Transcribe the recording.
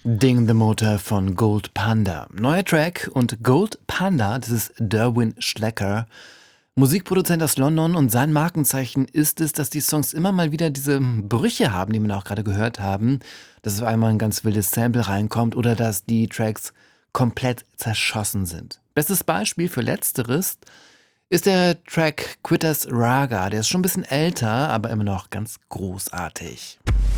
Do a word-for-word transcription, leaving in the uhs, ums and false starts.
Ding the Motor von Gold Panda. Neuer Track und Gold Panda, das ist Derwin Schlecker, Musikproduzent aus London, und sein Markenzeichen ist es, dass die Songs immer mal wieder diese Brüche haben, die wir auch gerade gehört haben, dass auf einmal ein ganz wildes Sample reinkommt oder dass die Tracks komplett zerschossen sind. Bestes Beispiel für Letzteres ist der Track Quitters Raga. Der ist schon ein bisschen älter, aber immer noch ganz großartig.